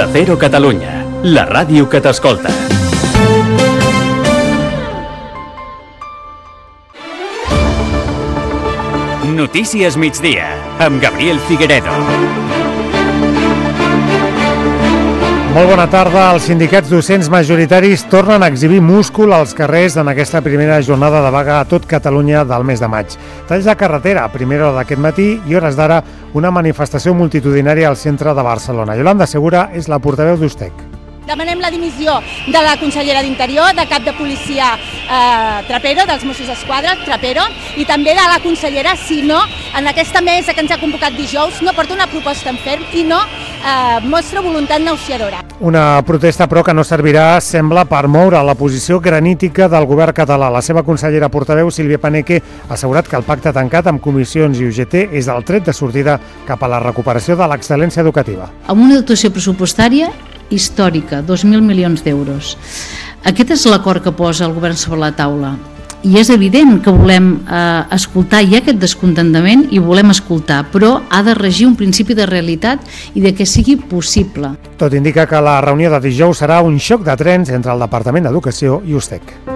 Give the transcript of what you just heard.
Onda Cero Catalunya, la ràdio que t'escolta. Notícies migdia, amb Gabriel Figueredo. Molt bona tarda. Els sindicats docents majoritaris tornen a exhibir múscul als carrers en aquesta primera jornada de vaga a tot Catalunya del mes de maig. Talls de carretera a primera hora d'aquest matí i hores d'ara una manifestació multitudinària al centre de Barcelona. Yolanda Segura és la portaveu d'Ustec. Demanem la dimissió de la consellera d'Interior, de cap de policia Trapero, dels Mossos d'Esquadra, Trapero, i també de la consellera, si no, en aquesta mesa que ens ha convocat dijous, no porta una proposta en ferm i no mostra voluntat negociadora. Una protesta, però, que no servirà, sembla, per moure la posició granítica del govern català. La seva consellera portaveu, Sílvia Paneque, ha assegurat que el pacte tancat amb comissions i UGT és el tret de sortida cap a la recuperació de l'excel·lència educativa. Amb una dotació pressupostària històrica, 2.000 milions d'euros. Aquest és l'acord que posa el govern sobre la taula. I és evident que volem escoltar, hi ha aquest descontentament i volem escoltar, però ha de regir un principi de realitat i de que sigui possible. Tot indica que la reunió de dijous serà un xoc de trens entre el Departament d'Educació i Ustec.